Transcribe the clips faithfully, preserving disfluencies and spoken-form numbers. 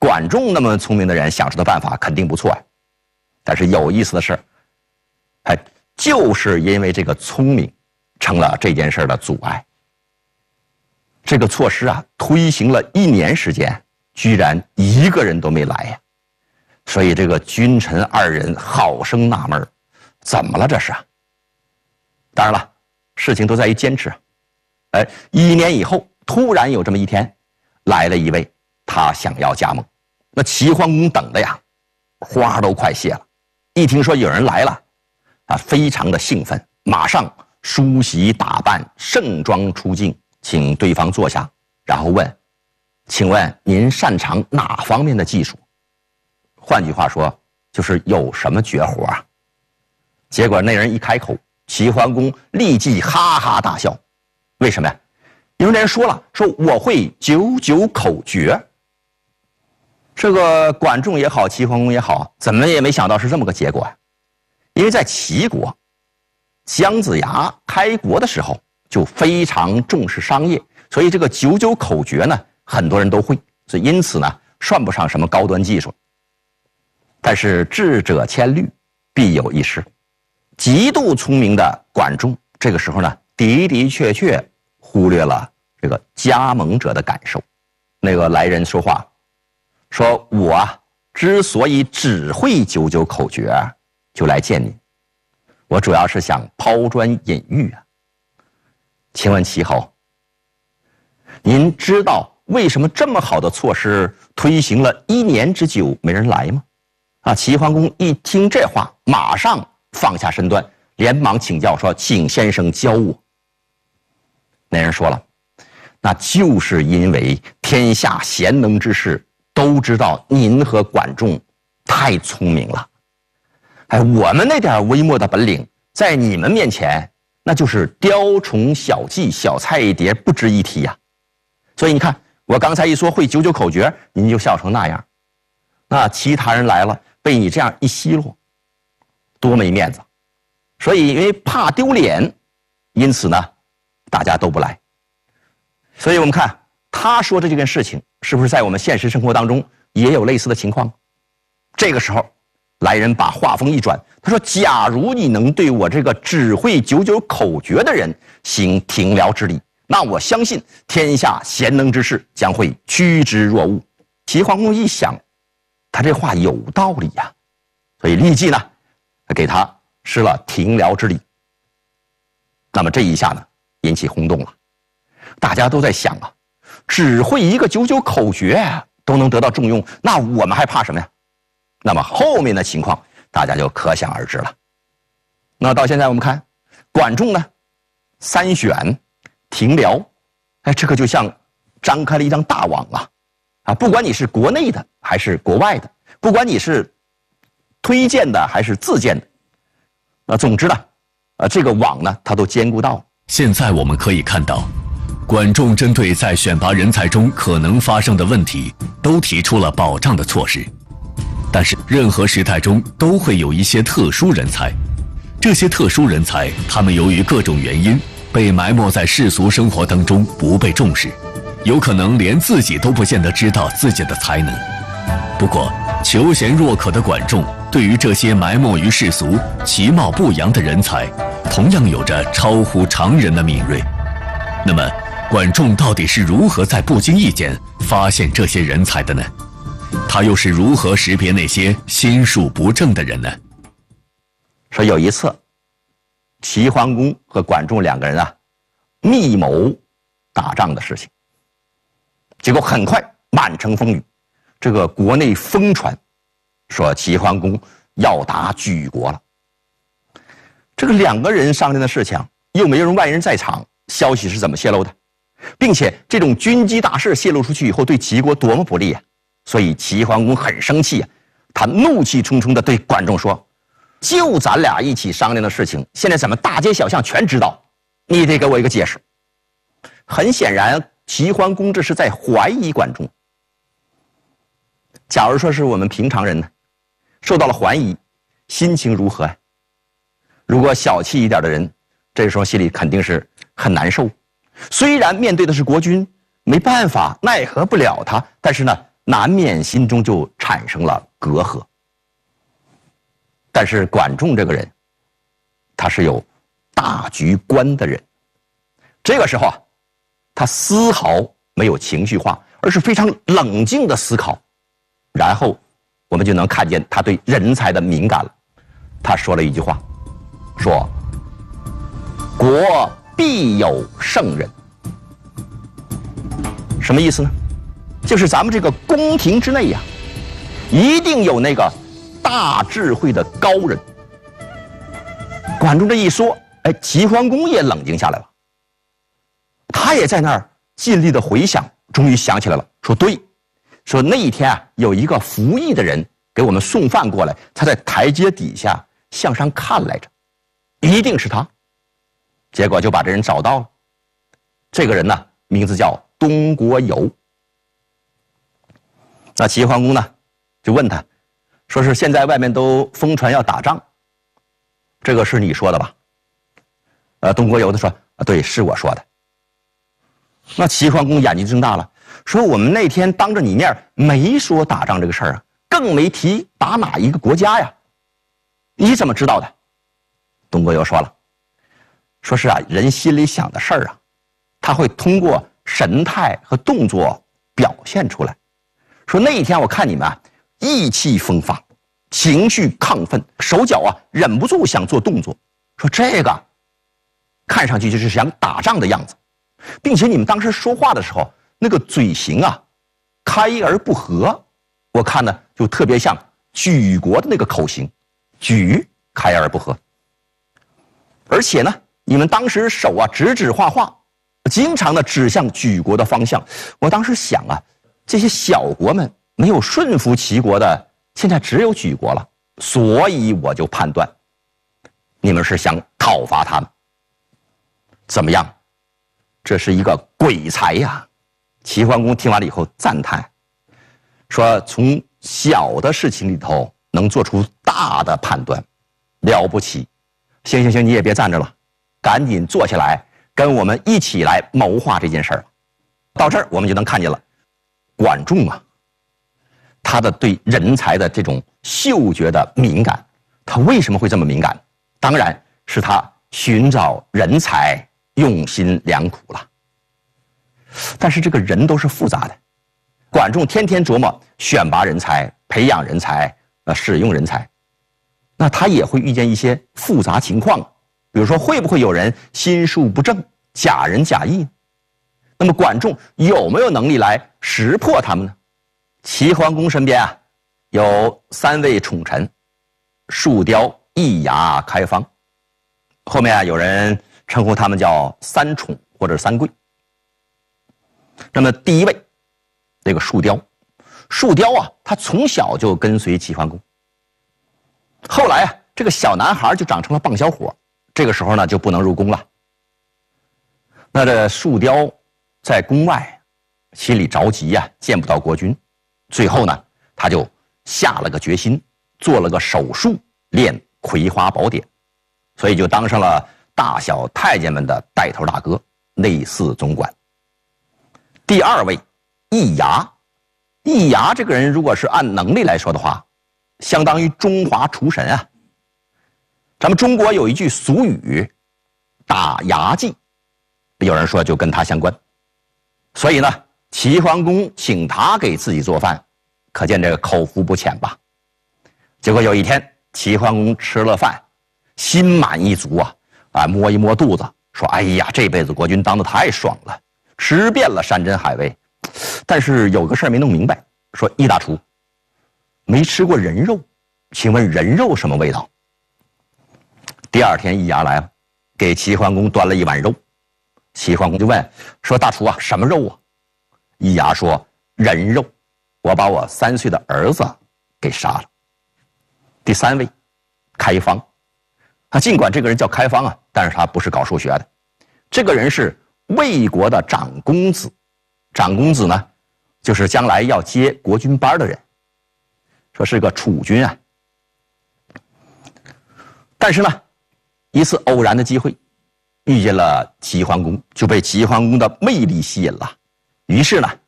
管仲那么聪明的人想出的办法肯定不错呀。但是有意思的是，哎，就是因为这个聪明，成了这件事的阻碍。这个措施啊，推行了一年时间，居然一个人都没来呀。所以这个君臣二人好生纳闷，怎么了这是啊？当然了，事情都在于坚持。哎，一年以后，突然有这么一天，来了一位，他想要加盟。那齐桓公等的呀，花都快谢了。一听说有人来了，啊，非常的兴奋，马上梳洗打扮，盛装出境，请对方坐下，然后问：“请问您擅长哪方面的技术？”换句话说，就是有什么绝活啊？结果那人一开口，齐桓公立即哈哈大笑。为什么呀？因为那人说了，说我会九九口诀。这个管仲也好，齐桓公也好，怎么也没想到是这么个结果啊！因为在齐国，姜子牙开国的时候就非常重视商业，所以这个九九口诀呢，很多人都会，所以因此呢，算不上什么高端技术。但是智者千虑，必有一失。极度聪明的管仲，这个时候呢，的的确确忽略了这个加盟者的感受。那个来人说话，说我啊，之所以只会九九口诀，就来见你，我主要是想抛砖引玉啊。请问齐侯，您知道为什么这么好的措施推行了一年之久没人来吗？啊！齐桓公一听这话，马上放下身段，连忙请教说：“请先生教我。”那人说了：“那就是因为天下贤能之士都知道您和管仲太聪明了，哎，我们那点微末的本领，在你们面前那就是雕虫小技、小菜一碟，不值一提呀。所以你看，我刚才一说会九九口诀，您就笑成那样，那其他人来了，被你这样一奚落，多没面子。所以因为怕丢脸，因此呢，大家都不来。所以我们看他说的这件事情，是不是在我们现实生活当中也有类似的情况？这个时候，来人把话锋一转，他说：“假如你能对我这个只会九九口诀的人行庭僚之礼，那我相信天下贤能之士将会趋之若鹜。”齐桓公一想，他这话有道理呀、啊，所以立即呢，给他施了庭僚之礼。那么这一下呢，引起轰动了，大家都在想啊，只会一个九九口诀都能得到重用，那我们还怕什么呀？那么后面的情况大家就可想而知了。那到现在我们看，管仲呢，三选庭僚，哎，这个就像张开了一张大网啊。啊，不管你是国内的还是国外的，不管你是推荐的还是自荐的，啊，总之呢，啊，这个网呢，它都兼顾到。 现在我们可以看到，管仲针对在选拔人才中可能发生的问题，都提出了保障的措施。但是，任何时代中都会有一些特殊人才，这些特殊人才，他们由于各种原因被埋没在世俗生活当中，不被重视。有可能连自己都不见得知道自己的才能。不过，求贤若渴的管仲对于这些埋没于世俗、其貌不扬的人才，同样有着超乎常人的敏锐。那么，管仲到底是如何在不经意间发现这些人才的呢？他又是如何识别那些心术不正的人呢？ 说有一次，齐桓公和管仲两个人啊，密谋打仗的事情。结果很快满城风雨，这个国内疯传，说齐桓公要打莒国了。这个两个人商量的事情，又没有人外人在场，消息是怎么泄露的？并且这种军机大事泄露出去以后，对齐国多么不利啊！所以齐桓公很生气啊，他怒气冲冲地对管仲说：“就咱俩一起商量的事情，现在咱们大街小巷全知道，你得给我一个解释。”很显然，齐桓公这是在怀疑管仲。假如说是我们平常人呢，受到了怀疑，心情如何呀？如果小气一点的人，这时候心里肯定是很难受。虽然面对的是国君，没办法，奈何不了他，但是呢， 难免心中就产生了隔阂。但是管仲这个人，他是有大局观的人，这个时候啊，他丝毫没有情绪化，而是非常冷静的思考，然后我们就能看见他对人才的敏感了。他说了一句话，说国必有圣人。什么意思呢？就是咱们这个宫廷之内呀、啊，一定有那个大智慧的高人。管仲这一说，哎，齐桓公也冷静下来了，他也在那儿尽力的回想，终于想起来了，说对，说那一天啊，有一个服役的人给我们送饭过来，他在台阶底下向上看来着，一定是他。结果就把这人找到了，这个人呢，名字叫东郭猷。那齐桓公呢，就问他，说是现在外面都疯传要打仗，这个是你说的吧？呃，东郭猷他说啊，对，是我说的。那齐桓公眼睛睁大了，说我们那天当着你面没说打仗这个事儿啊，更没提打哪一个国家呀，你怎么知道的？东郭猷说了，说是啊，人心里想的事儿啊，他会通过神态和动作表现出来。说那一天我看你们啊，意气风发，情绪亢奋，手脚啊忍不住想做动作，说这个看上去就是想打仗的样子，并且你们当时说话的时候，那个嘴型啊开而不合，我看呢就特别像举国的那个口型，举开而不合。而且呢，你们当时手啊指指画画，经常的指向举国的方向。我当时想啊，这些小国们没有顺服齐国的，现在只有举国了，所以我就判断，你们是想讨伐他们。怎么样？这是一个鬼才呀！齐桓公听完了以后赞叹，说从小的事情里头能做出大的判断，了不起。行行行，你也别站着了，赶紧坐下来，跟我们一起来谋划这件事儿。到这儿我们就能看见了，管仲啊，他的对人才的这种嗅觉的敏感，他为什么会这么敏感？当然是他寻找人才用心良苦了。但是这个人都是复杂的，管仲天天琢磨选拔人才、培养人才、呃使用人才，那他也会遇见一些复杂情况，比如说会不会有人心术不正、假仁假义？那么管仲有没有能力来识破他们呢？齐桓公身边啊有三位宠臣，树雕、易牙、开方，后面啊有人称呼他们叫三宠或者三贵。那么第一位，这个树雕，树雕啊，他从小就跟随齐桓公。后来啊，这个小男孩就长成了棒小伙，这个时候呢就不能入宫了。那这树雕在宫外心里着急呀、啊，见不到国君，最后呢他就下了个决心，做了个手术练葵花宝典，所以就当上了大小太监们的带头大哥，内侍总管。第二位，易牙。易牙这个人如果是按能力来说的话，相当于中华厨神啊。咱们中国有一句俗语，打牙祭，有人说就跟他相关。所以呢，齐桓公请他给自己做饭，可见这个口福不浅吧。结果有一天，齐桓公吃了饭，心满意足啊，啊摸一摸肚子，说：“哎呀，这辈子国君当得太爽了，吃遍了山珍海味。但是有个事儿没弄明白，说易大厨没吃过人肉，请问人肉什么味道？”第二天易牙来了，给齐桓公端了一碗肉。齐桓公就问说：“大厨啊，什么肉啊？”易牙说：“人肉，我把我三岁的儿子给杀了。”第三位，开方。他尽管这个人叫开方啊，但是他不是搞数学的，这个人是魏国的长公子。长公子呢，就是将来要接国君班的人，说是个储君啊。但是呢，一次偶然的机会，遇见了齐桓公，就被齐桓公的魅力吸引了。于是呢，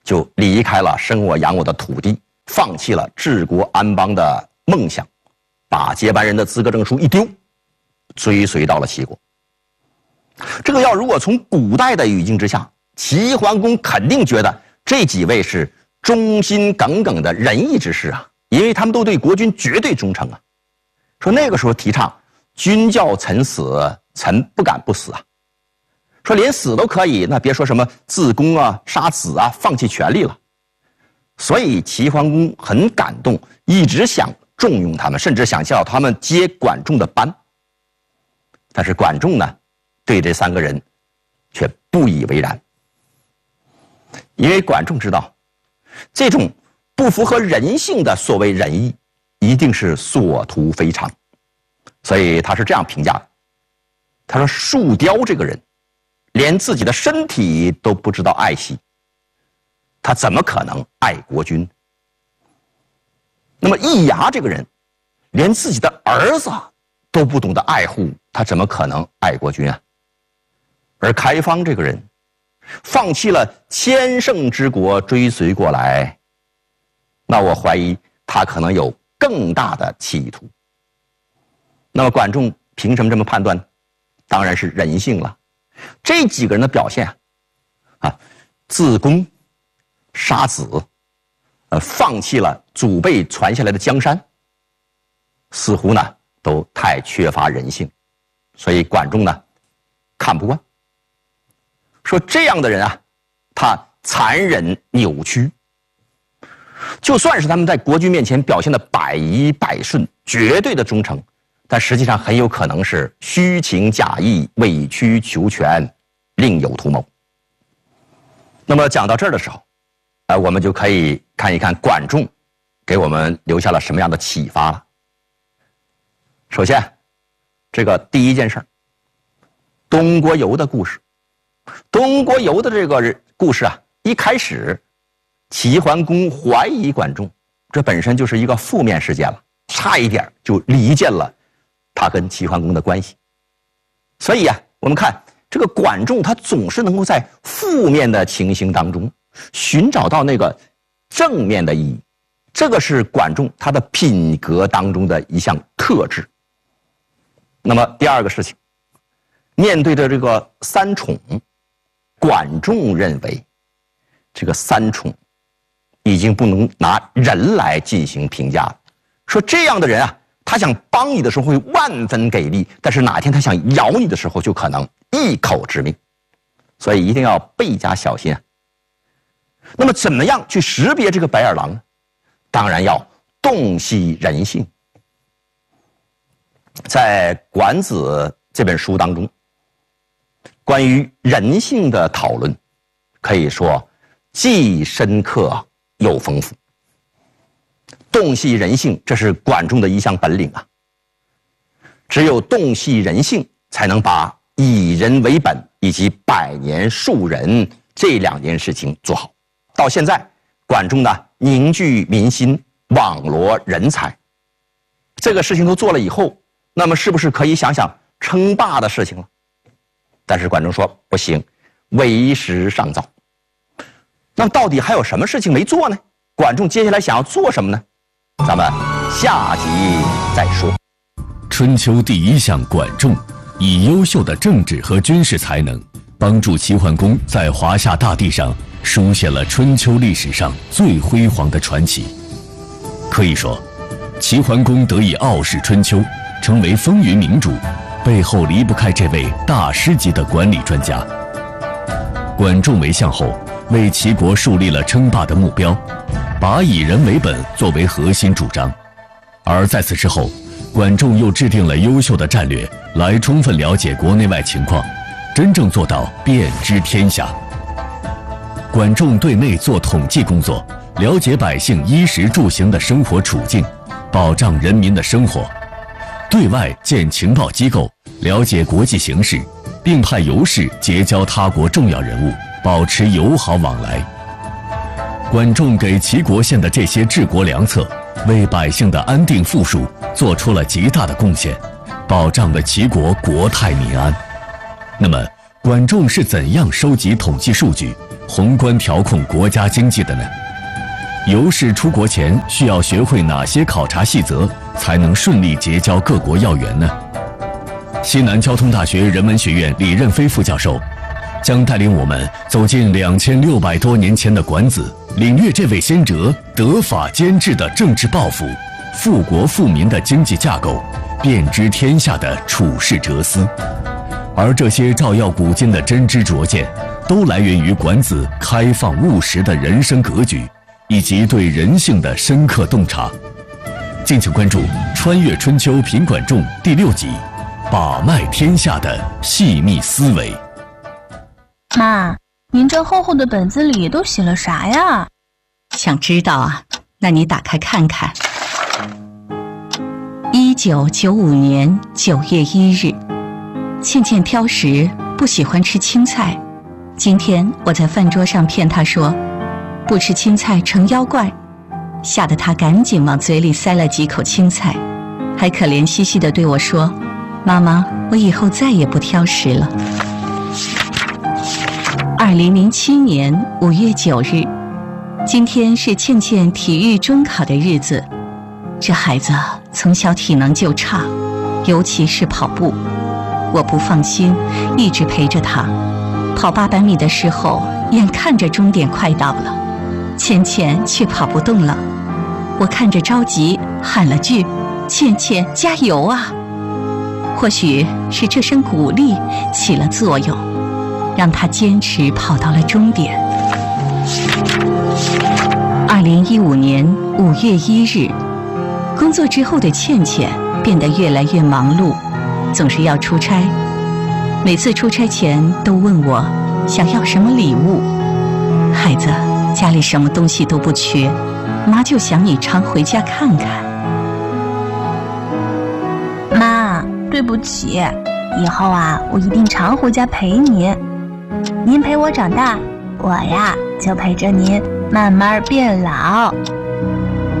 就离开了生我养我的土地，放弃了治国安邦的梦想，把接班人的资格证书一丢，追随到了齐国。这个要如果从古代的语境之下，齐桓公肯定觉得这几位是忠心耿耿的仁义之士啊，因为他们都对国君绝对忠诚啊。说那个时候提倡君叫臣死，臣不敢不死啊。说连死都可以，那别说什么自宫啊、杀子啊，放弃权力了。所以齐桓公很感动，一直想重用他们，甚至想叫他们接管仲的班。但是管仲呢，对这三个人却不以为然，因为管仲知道，这种不符合人性的所谓仁义，一定是所图非常。所以他是这样评价的，他说树雕这个人连自己的身体都不知道爱惜，他怎么可能爱国君？那么易牙这个人连自己的儿子都不懂得爱护，他怎么可能爱国君啊？而开方这个人放弃了千乘之国追随过来，那我怀疑他可能有更大的企图。那么管仲凭什么这么判断呢？当然是人性了。这几个人的表现啊，啊，自宫、杀子，呃，放弃了祖辈传下来的江山，似乎呢都太缺乏人性，所以管仲呢看不惯，说这样的人啊，他残忍扭曲。就算是他们在国君面前表现的百依百顺，绝对的忠诚，但实际上很有可能是虚情假意、委曲求全，另有图谋。那么讲到这儿的时候，呃，我们就可以看一看管仲给我们留下了什么样的启发了。首先，这个第一件事儿，东郭游的故事。东郭游的这个故事啊，一开始齐桓公怀疑管仲，这本身就是一个负面事件了，差一点就离间了他跟齐桓公的关系。所以啊，我们看这个管仲，他总是能够在负面的情形当中寻找到那个正面的意义，这个是管仲他的品格当中的一项特质。那么第二个事情，面对着这个三宠，管仲认为这个三宠已经不能拿人来进行评价了，说这样的人啊，他想帮你的时候会万分给力，但是哪天他想咬你的时候就可能一口致命，所以一定要倍加小心啊。那么怎么样去识别这个白眼狼呢？当然要洞悉人性。在《管子》这本书当中，关于人性的讨论可以说既深刻又丰富。洞悉人性，这是管仲的一项本领啊。只有洞悉人性，才能把以人为本以及百年树人这两件事情做好。到现在，管仲呢凝聚民心，网罗人才，这个事情都做了以后，那么是不是可以想想称霸的事情了？但是管仲说不行，为时尚早。那么到底还有什么事情没做呢？管仲接下来想要做什么呢？咱们下集再说。 春秋第一相管仲以优秀的政治和军事才能，帮助齐桓公在华夏大地上书写了春秋历史上最辉煌的传奇。可以说，齐桓公得以傲视春秋，成为风云明主，背后离不开这位大师级的管理专家。管仲为相后，为齐国树立了称霸的目标，把以人为本作为核心主张。而在此之后，管仲又制定了优秀的战略，来充分了解国内外情况，真正做到遍知天下。管仲对内做统计工作，了解百姓衣食住行的生活处境，保障人民的生活；对外建情报机构，了解国际形势，并派游士结交他国重要人物，保持友好往来。管仲给齐国献的这些治国良策，为百姓的安定富庶做出了极大的贡献，保障了齐国国泰民安。那么，管仲是怎样收集统计数据， 宏观调控国家经济的呢？游氏出国前需要学会哪些考察细则，才能顺利结交各国要员呢？西南交通大学人文学院李任飞副教授将带领我们走进两千六百多年前的管子，领略这位先哲德法兼治的政治抱负，富国富民的经济架构，遍知天下的处世哲思。而这些照耀古今的真知灼见，都来源于管子开放务实的人生格局，以及对人性的深刻洞察。敬请关注《穿越春秋品管仲》第六集，把脉天下的细密思维。 妈，您这厚厚的本子里都写了啥呀？ 想知道啊？那你打开看看。一九九五年九月一日，倩倩挑食，不喜欢吃青菜。今天我在饭桌上骗她说，不吃青菜成妖怪，吓得她赶紧往嘴里塞了几口青菜，还可怜兮兮地对我说：“妈妈，我以后再也不挑食了。”二零零七年五月九日，今天是倩倩体育中考的日子。这孩子从小体能就差，尤其是跑步，我不放心，一直陪着他。跑八百米的时候，眼看着终点快到了，倩倩却跑不动了。我看着着急，喊了句：“倩倩，加油啊！”或许是这声鼓励起了作用，让他坚持跑到了终点。二零一五年五月一日，工作之后的倩倩变得越来越忙碌，总是要出差。每次出差前都问我想要什么礼物。孩子，家里什么东西都不缺，妈就想你常回家看看。 妈，对不起，以后啊，我一定常回家陪您。您陪我长大，我呀就陪着您慢慢变老。